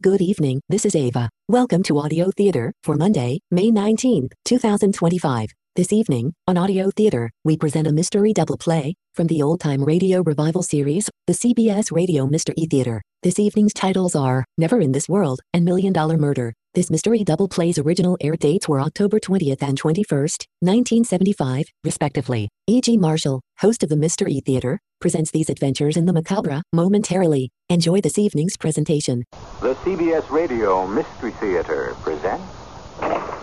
Good evening, this is Ava. Welcome to Audio Theater for Monday, May 19th, 2025. This evening, on Audio Theater, we present a mystery double play from the old-time radio revival series, the CBS Radio Mystery Theater. This evening's titles are Never in This World and $1 Million Murder. This mystery double play's original air dates were October 20th and 21st, 1975, respectively. E.G. Marshall, host of the Mystery Theater, presents these adventures in the macabre momentarily. Enjoy this evening's presentation. The CBS Radio Mystery Theater presents